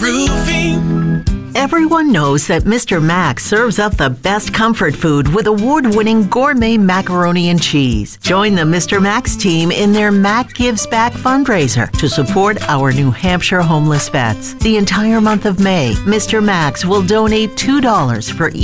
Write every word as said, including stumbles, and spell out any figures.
Roofing. Everyone knows that Mister Max serves up the best comfort food with award-winning gourmet macaroni and cheese. Join the Mister Max team in their Mac Gives Back fundraiser to support our New Hampshire homeless vets. The entire month of May, Mister Max will donate two dollars for each